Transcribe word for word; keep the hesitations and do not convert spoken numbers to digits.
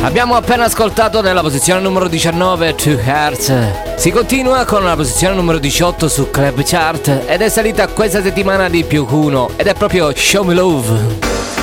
Abbiamo appena ascoltato nella posizione numero diciannove Two Hearts. Si continua con la posizione numero diciotto su Club Chart ed è salita questa settimana di più uno ed è proprio Show Me Love.